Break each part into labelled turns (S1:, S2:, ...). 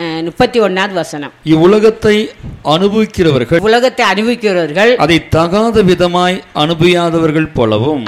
S1: 31வது வசனம்.
S2: இவ்வுலகத்தை அனுபவிக்கிறவர்கள் அதை தகாத விதமாய் அனுபவியாதவர்கள் போலவும்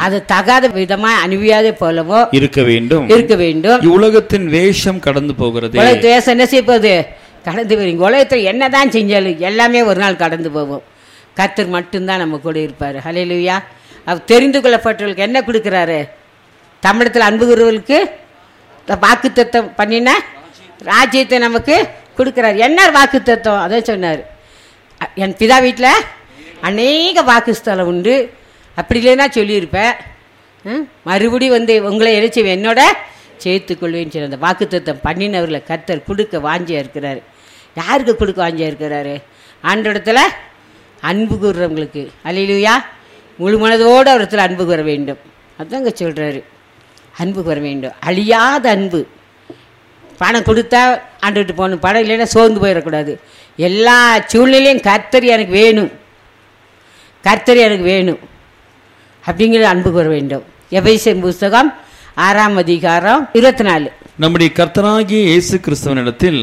S2: இருக்க வேண்டும். இவ்வுலகத்தின் வேஷம் கடந்து போகிறது.
S1: வேஷம் என்ன செய்ய போகுது? கடந்து போறீங்க. உலகத்தில் என்னதான் செஞ்சாலும் எல்லாமே ஒரு நாள் கடந்து போகும். கர்த்தர் மட்டும்தான் நம்ம கூட இருப்பாரு. ஹல்லேலூயா. அவர் தெரிந்து கொள்ளப்பட்டவர்களுக்கு என்ன கொடுக்கிறாரு? தமிழத்தில் அன்புகிறவர்களுக்கு வாக்குத்தத்தம் பண்ணின ராஜ்யத்தை நமக்கு கொடுக்கிறார். என்ன வாக்குத்தத்தம்? அதை சொன்னார். என் பிதா வீட்டில் அநேக வாக்குஸ்தலம் உண்டு, அப்படி இல்லைன்னா சொல்லியிருப்பேன். மறுபடியும் உங்களை இறைச்சி என்னோட சேர்த்துக்கொள்வேன்னு சொல்லி அந்த வாக்குத்தத்தம் பண்ணினவர்களை கர்த்தர் கொடுக்க வாஞ்சியாக இருக்கிறாரு. யாருக்கு கொடுக்க வாஞ்சியாக இருக்கிறாரு? ஆண்டவரிடத்தில் அன்பு கூறுறவங்களுக்கு. அல்லேலூயா. முழு மனதோடு அவரிடத்தில் அன்பு கூற வேண்டும். அதுதாங்க சொல்கிறாரு. அன்பு கூற வேண்டும். அழியாத அன்பு. பணம் கொடுத்தா ஆண்டுகிட்டு போகணும், பணம் இல்லைன்னா சோர்ந்து போயிடக்கூடாது. எல்லா சூழ்நிலையும் கர்த்தர் எனக்கு வேணும், கர்த்தர் எனக்கு வேணும் அப்படிங்கிற அன்பு கூற வேண்டும். எபேசியர் புஸ்தகம் 6ஆம் அதிகாரம் 24.
S2: நம்முடைய கர்த்தராகிய இயேசு கிறிஸ்துவினிடத்தில்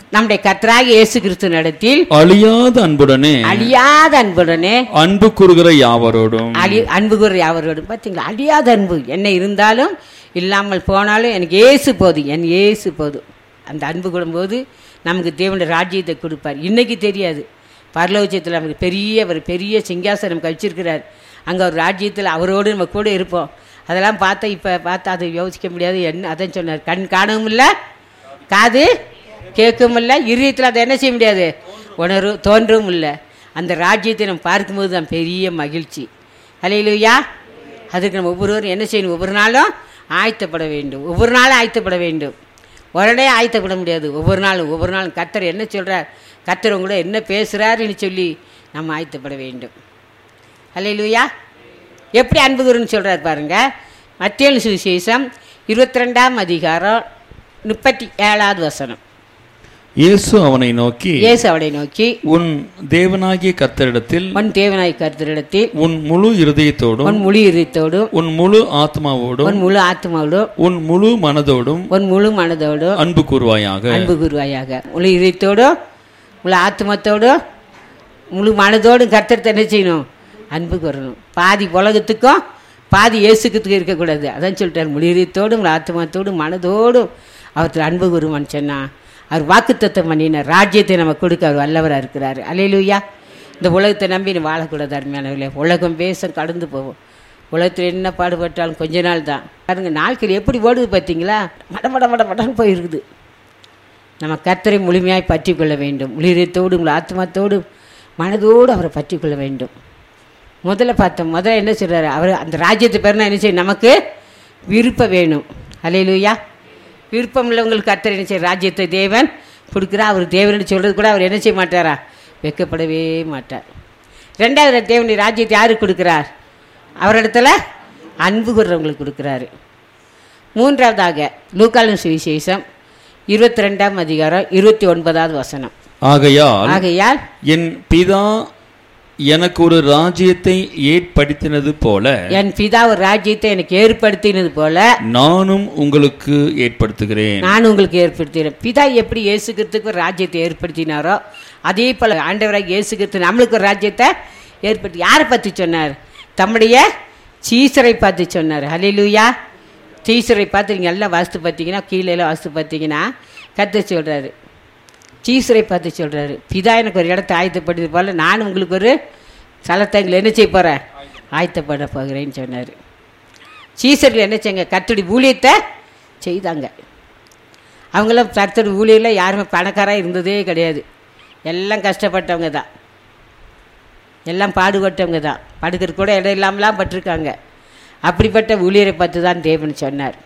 S2: அழியாத அன்புடனே அன்பு கூறுகிற யாவரோடும்
S1: பார்த்தீங்களா? அழியாத அன்பு. என்ன இருந்தாலும் இல்லாமல் போனாலும் எனக்கு இயேசு போதும், என் இயேசு போதும். அந்த அன்பு கூடும்போது நமக்கு தேவனுடைய ராஜ்யத்தை கொடுப்பார். இன்னைக்கு தெரியாது, பரலோகத்தில் நமக்கு பெரிய சிங்காசனம் கழிச்சிருக்கிறார். அங்கே ஒரு ராஜ்யத்தில் அவரோடு நம்ம கூட இருப்போம். அதெல்லாம் பார்த்தா இப்போ பார்த்தா அதை யோசிக்க முடியாது. என்ன அதான் சொன்னார், கண் காணவும் இல்லை, காது கேட்கவும் இல்லை, இருதயத்தில் அதை என்ன செய்ய முடியாது, தோன்றவும் இல்லை. அந்த ராஜ்யத்தை நம்ம பார்க்கும்போது தான் பெரிய மகிழ்ச்சி. அல்லேலூயா. அதுக்கு நம்ம ஒவ்வொருவரும் என்ன செய்யணும்? ஒவ்வொரு நாளும் ஆயத்தப்பட வேண்டும். ஒவ்வொரு நாளும் ஆயத்தப்பட வேண்டும். உடனே ஆயத்தப்பட முடியாது. ஒவ்வொரு நாளும் கர்த்தர் என்ன சொல்கிறார், கர்த்தர் உங்களோட என்ன பேசுகிறாருன்னு சொல்லி நம்ம ஆயத்தப்பட வேண்டும். அல்லேலூயா. எப்படி அன்பு கூறுன்னு சொல்கிறார் பாருங்க. மத்தேயு சுவிசேஷம் 22ஆம் அதிகாரம் 37வது வசனம்.
S2: இயேசு அவனை நோக்கி
S1: உன் தேவனாகிய
S2: கர்த்தரிடத்தில்
S1: உன் முழு இருதயத்தோடும்
S2: உன் முழு ஆத்மாவோடும் உன் முழு மனதோடும் அன்பு கூறுவாயாக.
S1: முழு இதயத்தோடும் முழு ஆத்மத்தோடும் முழு மனதோடும் கர்த்தர் என்ன செய்யணும்? அன்பு கூறணும். பாதி உலகத்துக்கும் பாதி இயேசுக்கு இருக்கக்கூடாது. அதான் சொல்லிட்டார், முழு இதயத்தோடும் முழு ஆத்மத்தோடும் மனதோடும் அவர்கிட்ட அன்பு கூறுவான்னு சொன்னால் அவர் வாக்குத்தத்தம் பண்ணின ராஜ்யத்தை நம்ம கொடுக்க அவர் வல்லவராக இருக்கிறார். அல்லேலூயா. இந்த உலகத்தை நம்பி வாழக்கூடாது அருமையானவர்களே. உலகம் பேசம் கடந்து போவோம். உலகத்தில் என்ன பாடுபட்டாலும் கொஞ்ச நாள் தான். பாருங்க, நாட்கள் எப்படி ஓடுது பார்த்தீங்களா? மடன்னு போயிருக்குது. நம்ம கர்த்தரை முழுமையாய் பற்றி கொள்ள வேண்டும். உளிரியத்தோடு உங்கள் ஆத்மாத்தோடு மனதோடு அவரை பற்றி கொள்ள வேண்டும். முதல்ல என்ன சொல்கிறாரு? அவர் அந்த ராஜ்யத்தை பேர்னா என்ன செய்யும்? நமக்கு விருப்பம் வேணும். அல்லேலூயா. விருப்பம் உள்ளவங்களுக்கு கர்த்தர் என்ன செய்ய ராஜ்யத்தை தேவன் கொடுக்குறா. அவர் தேவன் சொல்கிறது கூட அவர் என்ன செய்ய மாட்டாரா? வெட்கப்படவே மாட்டார். ரெண்டாவது, தேவனுடைய ராஜ்யத்தை யாருக்கு கொடுக்குறார்? அவரிடத்துல அன்பு கூறுறவங்களுக்கு கொடுக்குறாரு. மூன்றாவதாக லூக்காவின் சுவிசேஷம் 22ஆம் அதிகாரம் 29வது வசனம்.
S2: ஆகையால் என் பிதா எனக்கு ஒரு ராஜ்யத்தை ஏற்படுத்தினது போல,
S1: என் பிதா ஒரு ராஜ்யத்தை எனக்கு ஏற்படுத்தினது போல
S2: நானும் உங்களுக்கு ஏற்படுத்துகிறேன்.
S1: பிதா எப்படி இயேசு கிறிஸ்துவுக்கு ஒரு ராஜ்யத்தை ஏற்படுத்தினாரோ அதே போல ஆண்டவராக இயேசு கிறிஸ்து நம்மளுக்கு ஒரு ராஜ்யத்தை ஏற்படுத்தி. யாரை பற்றி சொன்னார்? தம்முடைய சீசரை பார்த்து சொன்னார். அல்லேலூயா. சீசரை பார்த்து நீங்கள் எல்லாம் வாஸ்து பார்த்தீங்கன்னா, கீழே வாஸ்து பார்த்தீங்கன்னா கர்த்தர் சொல்கிறாரு, சீசரை பார்த்து சொல்கிறாரு, பிதா எனக்கு ஒரு இடத்தை ஆயத்தப்படுது போல் நானும் உங்களுக்கு ஒரு ஸ்தலத்தை என்ன செய்ய போகிறேன்? ஆயத்தப்பட போகிறேன்னு சொன்னார். சீசர்கள் என்ன செய்யுங்க? கர்த்தருடைய ஊழியத்தை செய்தாங்க. அவங்களாம் கர்த்தருடைய ஊழியரில் யாருமே பணக்காராக இருந்ததே கிடையாது. எல்லாம் கஷ்டப்பட்டவங்க தான், எல்லாம் பாடுபட்டவங்க தான். படுக்கிற கூட இடம் இல்லாமலாம் பட்டிருக்காங்க. அப்படிப்பட்ட ஊழியரை பார்த்து தான் தேவன் சொன்னார்,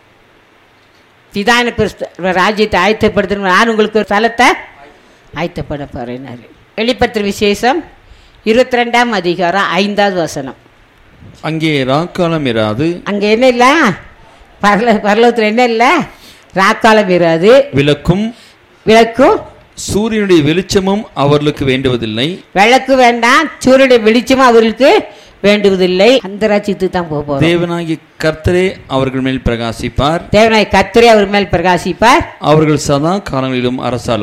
S1: பிதா எனக்கு ஒரு ராஜ்யத்தை ஆயத்தப்படுத்தணும், நான் உங்களுக்கு ஒரு ஸ்தலத்தை ஆயத்தப்பட போகிறேன்னாரு. வெளிப்படுத்துகிற விசேஷம் 22ஆம் அதிகாரம் 5வது வசனம்.
S2: அங்கே ராக்காலம் இராது.
S1: அங்கே என்ன இல்லை? பரலோகத்தில் என்ன இல்லை? ராக்காலம் இராது. விளக்கும்
S2: சூரியனுடைய வெளிச்சமும் அவர்களுக்கு வேண்டுவதில்லை.
S1: விளக்கு வேண்டாம், சூரியனுடைய வெளிச்சமும் அவர்களுக்கு வேண்டுவதில்லை. அந்த ராஜ்யத்துக்கு தான் போவோம்.
S2: தேவனாகிய கர்த்தரே அவர்கள் மேல் பிரகாசிப்பார்.
S1: அவர் மேல் பிரகாசிப்பார்.
S2: அவர்கள் சதா காலங்களிலும் அரசாளுவார்கள்.